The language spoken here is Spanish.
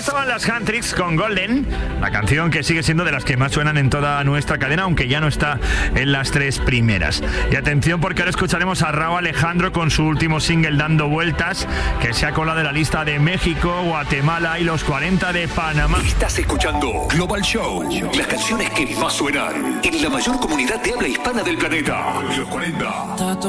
estaban las Handtricks con Golden, la canción que sigue siendo de las que más suenan en toda nuestra cadena, aunque ya no está en las 3 primeras. Y atención, porque ahora escucharemos a Rauw Alejandro con su último single Dando Vueltas, que se ha colado de la lista de México, Guatemala y los 40 de Panamá. Estás escuchando Global Show, las canciones que más suenan en la mayor comunidad de habla hispana del planeta. Los 40.